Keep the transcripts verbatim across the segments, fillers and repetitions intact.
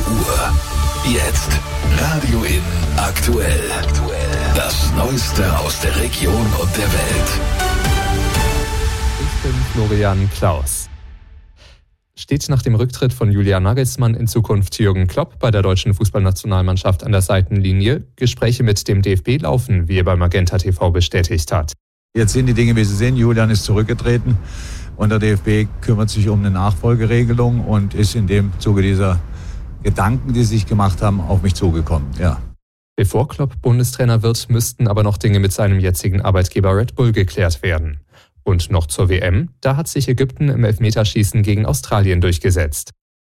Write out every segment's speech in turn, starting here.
Uhr. Jetzt Radio In aktuell. Das Neueste aus der Region und der Welt. Ich bin Florian Klaus. Steht nach dem Rücktritt von Julian Nagelsmann in Zukunft Jürgen Klopp bei der deutschen Fußballnationalmannschaft an der Seitenlinie? Gespräche mit dem D F B laufen, wie er bei Magenta T V bestätigt hat. Jetzt sind die Dinge, wie sie sind. Julian ist zurückgetreten und der D F B kümmert sich um eine Nachfolgeregelung und ist in dem Zuge dieser Gedanken, die sie sich gemacht haben, auf mich zugekommen. Ja. Bevor Klopp Bundestrainer wird, müssten aber noch Dinge mit seinem jetzigen Arbeitgeber Red Bull geklärt werden. Und noch zur W M, da hat sich Ägypten im Elfmeterschießen gegen Australien durchgesetzt.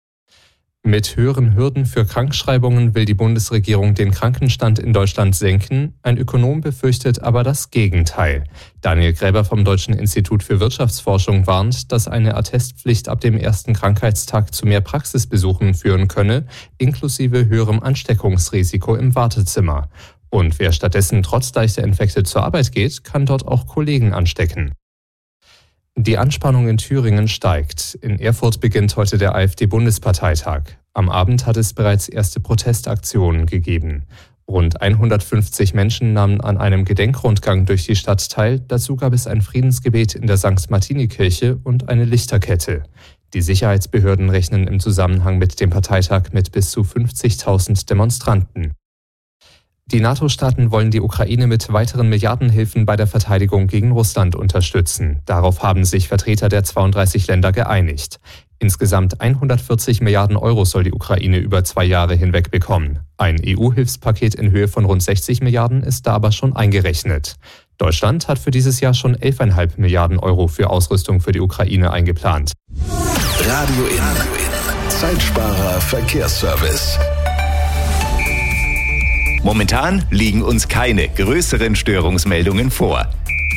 Mit höheren Hürden für Krankschreibungen will die Bundesregierung den Krankenstand in Deutschland senken. Ein Ökonom befürchtet aber das Gegenteil. Daniel Gräber vom Deutschen Institut für Wirtschaftsforschung warnt, dass eine Attestpflicht ab dem ersten Krankheitstag zu mehr Praxisbesuchen führen könne, inklusive höherem Ansteckungsrisiko im Wartezimmer. Und wer stattdessen trotz leichter Infekte zur Arbeit geht, kann dort auch Kollegen anstecken. Die Anspannung in Thüringen steigt. In Erfurt beginnt heute der AfD-Bundesparteitag. Am Abend hat es bereits erste Protestaktionen gegeben. Rund hundertfünfzig Menschen nahmen an einem Gedenkrundgang durch die Stadt teil. Dazu gab es ein Friedensgebet in der Sankt Martini-Kirche und eine Lichterkette. Die Sicherheitsbehörden rechnen im Zusammenhang mit dem Parteitag mit bis zu fünfzigtausend Demonstranten. Die NATO-Staaten wollen die Ukraine mit weiteren Milliardenhilfen bei der Verteidigung gegen Russland unterstützen. Darauf haben sich Vertreter der zweiunddreißig Länder geeinigt. Insgesamt hundertvierzig Milliarden Euro soll die Ukraine über zwei Jahre hinweg bekommen. Ein E U-Hilfspaket in Höhe von rund sechzig Milliarden ist da aber schon eingerechnet. Deutschland hat für dieses Jahr schon elf Komma fünf Milliarden Euro für Ausrüstung für die Ukraine eingeplant. Radio In. Zeitsparer Verkehrsservice. Momentan liegen uns keine größeren Störungsmeldungen vor.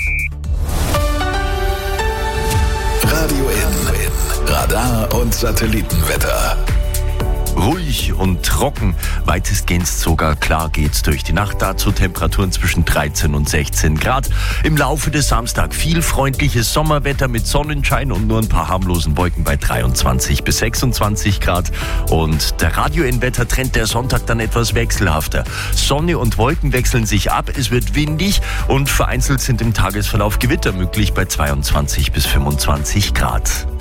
Radio In. Radar und Satellitenwetter. Ruhig und trocken, weitestgehend sogar klar geht's durch die Nacht. Dazu Temperaturen zwischen dreizehn und sechzehn Grad. Im Laufe des Samstags viel freundliches Sommerwetter mit Sonnenschein und nur ein paar harmlosen Wolken bei dreiundzwanzig bis sechsundzwanzig Grad. Und der Radio-In-Wettertrend der Sonntag dann etwas wechselhafter. Sonne und Wolken wechseln sich ab, es wird windig und vereinzelt sind im Tagesverlauf Gewitter möglich bei zweiundzwanzig bis fünfundzwanzig Grad.